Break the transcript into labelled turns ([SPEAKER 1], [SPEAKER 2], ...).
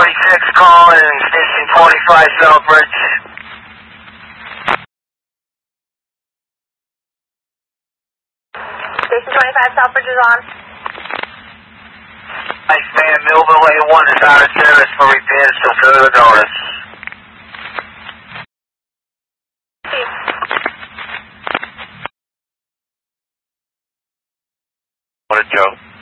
[SPEAKER 1] 46 calling Station 25 Southbridge.
[SPEAKER 2] Station 25 Southbridge is on.
[SPEAKER 1] Nice man, Millville A1 is out of service for repairs till further notice. What a joke.